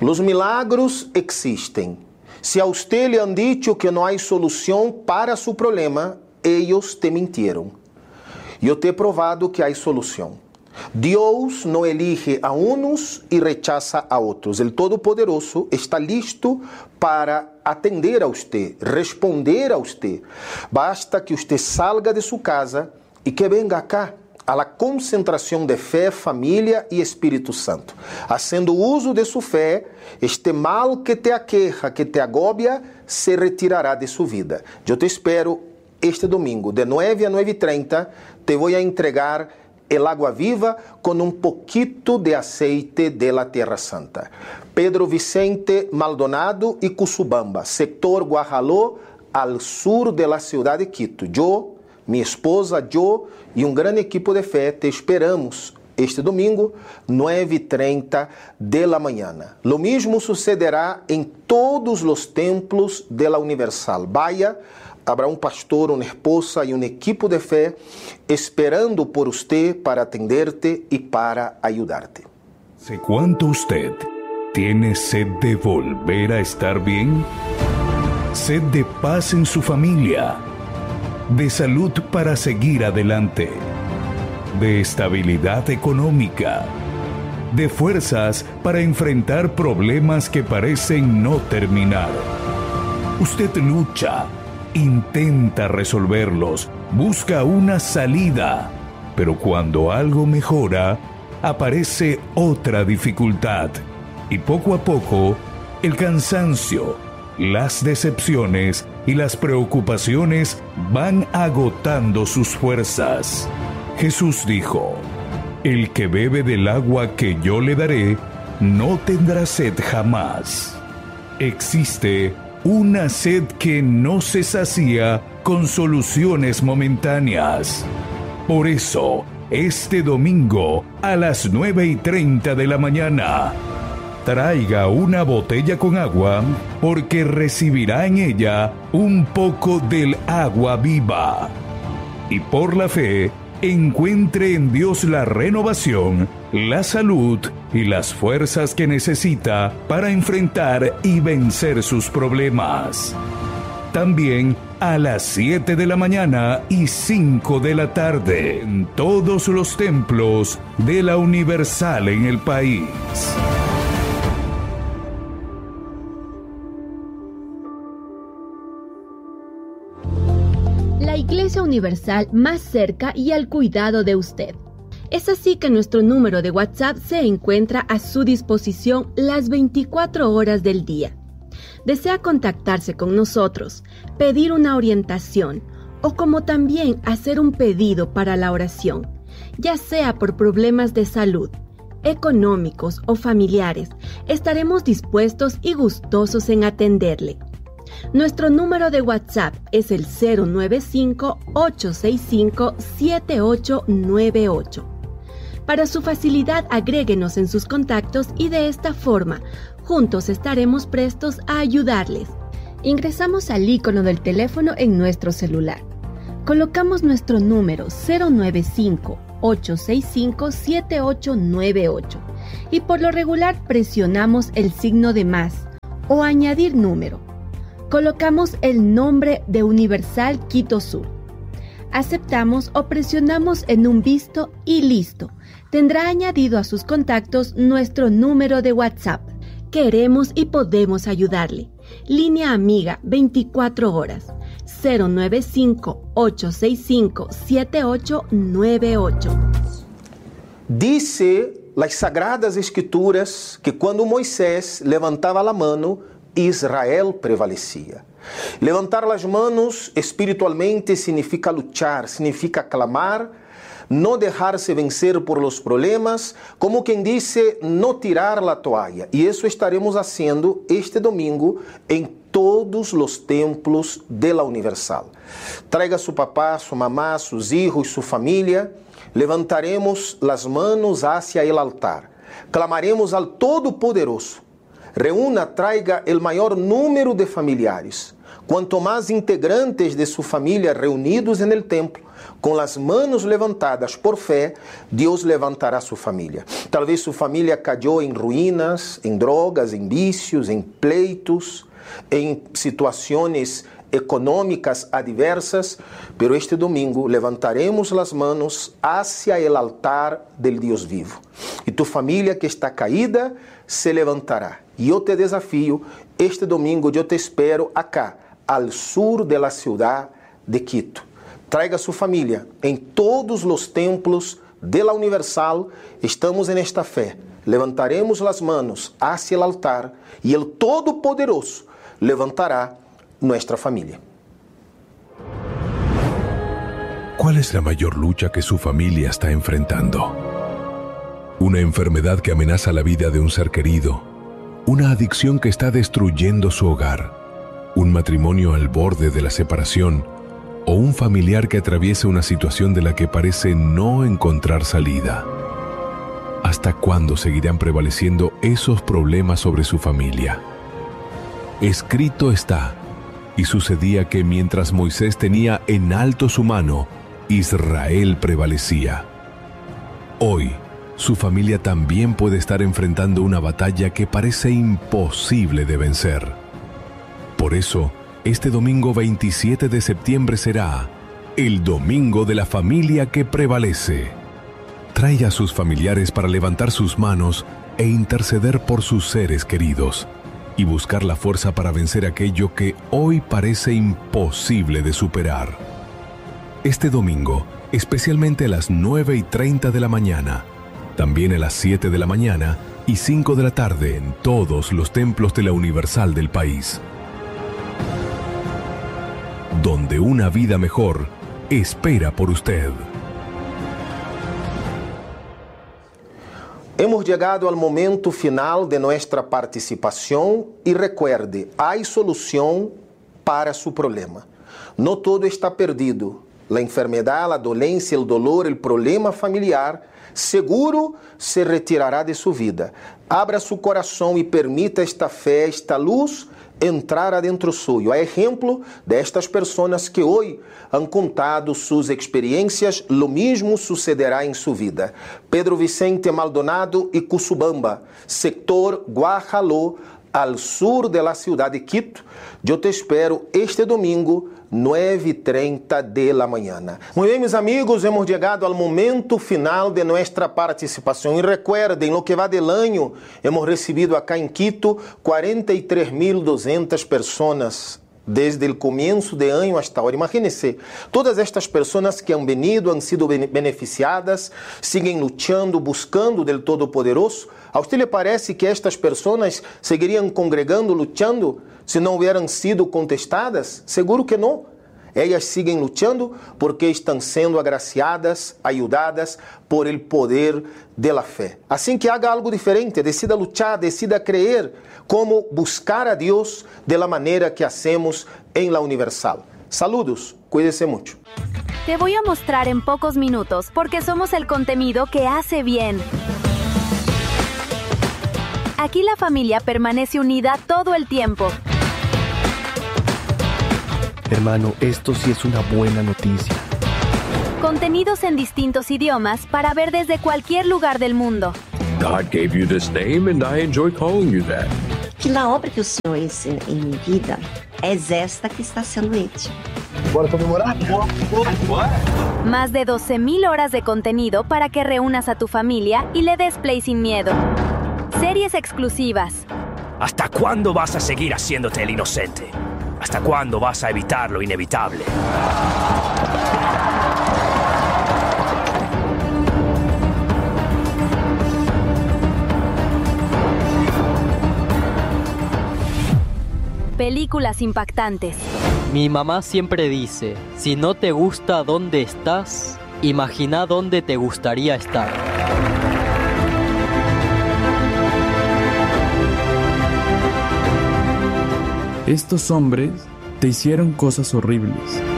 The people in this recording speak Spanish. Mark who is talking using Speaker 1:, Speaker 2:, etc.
Speaker 1: Los milagros existen. Si a usted le han dicho que no hay solución para su problema, ellos te mintieron. Yo te he probado que hay solución. Dios no elige a unos y rechaza a otros. El Todopoderoso está listo para atender a usted, responder a usted. Basta que usted salga de su casa y que venga acá a la concentración de fe, familia y Espíritu Santo. Haciendo uso de su fe, este mal que te aqueja, que te agobia, se retirará de su vida. Yo te espero este domingo, de 9 a 9:30, te voy a entregar el agua viva con un poquito de aceite de la Tierra Santa. Pedro Vicente Maldonado y Cusubamba, sector Guajaló, al sur de la ciudad de Quito. Yo, mi esposa, yo y un gran equipo de fe te esperamos este domingo, 9:30 de la mañana. Lo mismo sucederá en todos los templos de la Universal. Vaya, habrá un pastor, una esposa y un equipo de fe esperando por usted para atenderte y para ayudarte.
Speaker 2: ¿Hace cuánto usted tiene sed de volver a estar bien? Sed de paz en su familia, de salud para seguir adelante, de estabilidad económica, de fuerzas para enfrentar problemas que parecen no terminar. Usted lucha, intenta resolverlos, busca una salida, pero cuando algo mejora, aparece otra dificultad y poco a poco el cansancio, las decepciones y las preocupaciones van agotando sus fuerzas. Jesús dijo: el que bebe del agua que yo le daré no tendrá sed jamás. Existe una sed que no se sacía con soluciones momentáneas. Por eso, este domingo a las 9:30 de la mañana, traiga una botella con agua porque recibirá en ella un poco del agua viva. Y por la fe, encuentre en Dios la renovación, la salud y las fuerzas que necesita para enfrentar y vencer sus problemas. También a las 7 de la mañana y 5 de la tarde en todos los templos de la Universal en el país.
Speaker 3: La Iglesia Universal más cerca y al cuidado de usted. Es así que nuestro número de WhatsApp se encuentra a su disposición las 24 horas del día. ¿Desea contactarse con nosotros, pedir una orientación o como también hacer un pedido para la oración, ya sea por problemas de salud, económicos o familiares? Estaremos dispuestos y gustosos en atenderle. Nuestro número de WhatsApp es el 095-865-7898. Para su facilidad, agréguenos en sus contactos y de esta forma, juntos estaremos prestos a ayudarles. Ingresamos al icono del teléfono en nuestro celular. Colocamos nuestro número 095-865-7898 y por lo regular presionamos el signo de más o añadir número. Colocamos el nombre de Universal Quito Sur. Aceptamos o presionamos en un visto y listo. Tendrá añadido a sus contactos nuestro número de WhatsApp. Queremos y podemos ayudarle. Línea amiga 24 horas. 095-865-7898.
Speaker 1: Dice las Sagradas Escrituras que cuando Moisés levantaba la mano, Israel prevalecía. Levantar las manos espiritualmente significa luchar, significa clamar, no dejarse vencer por los problemas, como quien dice, no tirar la toalla. Y eso estaremos haciendo este domingo en todos los templos de la Universal. Traiga a su papá, su mamá, sus hijos, su familia. Levantaremos las manos hacia el altar. Clamaremos al Todopoderoso. Reúna, traiga el mayor número de familiares. Cuanto más integrantes de su familia reunidos en el templo, con las manos levantadas por fe, Dios levantará su familia. Tal vez su familia cayó en ruínas, en drogas, en vicios, en pleitos, en situaciones económicas adversas, pero este domingo levantaremos las manos hacia el altar del Dios vivo. Y tu familia que está caída se levantará. Y yo te desafío, este domingo yo te espero acá, al sur de la ciudad de Quito. Traiga su familia. En todos los templos de la Universal estamos en esta fe. Levantaremos las manos hacia el altar y el Todopoderoso levantará nuestra familia.
Speaker 2: ¿Cuál es la mayor lucha que su familia está enfrentando? Una enfermedad que amenaza la vida de un ser querido, una adicción que está destruyendo su hogar, un matrimonio al borde de la separación o un familiar que atraviesa una situación de la que parece no encontrar salida. ¿Hasta cuándo seguirán prevaleciendo esos problemas sobre su familia? Escrito está, y sucedía que mientras Moisés tenía en alto su mano, Israel prevalecía. Hoy, su familia también puede estar enfrentando una batalla que parece imposible de vencer. Por eso, este domingo 27 de septiembre será el Domingo de la Familia que Prevalece. Traiga a sus familiares para levantar sus manos e interceder por sus seres queridos y buscar la fuerza para vencer aquello que hoy parece imposible de superar. Este domingo, especialmente a las 9:30 de la mañana, también a las 7 de la mañana y 5 de la tarde en todos los templos de la Universal del país. Donde una vida mejor espera por usted.
Speaker 1: Hemos llegado al momento final de nuestra participación y recuerde, hay solución para su problema. No todo está perdido. La enfermedad, la dolencia, el dolor, el problema familiar, seguro se retirará de su vida. Abra su corazón y permita esta fe, esta luz entrar adentro suyo. A ejemplo de estas personas que hoy han contado sus experiencias, lo mismo sucederá en su vida. Pedro Vicente Maldonado y Cusubamba, sector Guajaló, al sur de la ciudad de Quito. Yo te espero este domingo, 9:30 de la mañana. Muy bien, mis amigos, hemos llegado al momento final de nuestra participación. Y recuerden, lo que va del año, hemos recibido acá en Quito 43.200 personas desde el comienzo de año hasta ahora. Imagínense, todas estas personas que han venido, han sido beneficiadas, siguen luchando, buscando del Todopoderoso. ¿A usted le parece que estas personas seguirían congregando, luchando, si no hubieran sido contestadas? Seguro que no. Ellas siguen luchando porque están siendo agraciadas, ayudadas por el poder de la fe. Así que haga algo diferente, decida luchar, decida creer, cómo buscar a Dios de la manera que hacemos en la Universal. Saludos, cuídese mucho.
Speaker 4: Te voy a mostrar en pocos minutos porque somos el contenido que hace bien. Aquí la familia permanece unida todo el tiempo.
Speaker 5: Hermano, esto sí es una buena noticia.
Speaker 4: Contenidos en distintos idiomas para ver desde cualquier lugar del mundo.
Speaker 6: God gave you this name and I enjoy calling you that.
Speaker 7: Que la obra que o Senhor hizo en mi vida es esta que está siendo hecha.
Speaker 4: Más de 12,000 horas de contenido para que reúnas a tu familia y le des play sin miedo. Series exclusivas.
Speaker 8: ¿Hasta cuándo vas a seguir haciéndote el inocente? ¿Hasta cuándo vas a evitar lo inevitable?
Speaker 4: Películas impactantes.
Speaker 9: Mi mamá siempre dice, si no te gusta dónde estás, imagina dónde te gustaría estar.
Speaker 10: Estos hombres te hicieron cosas horribles.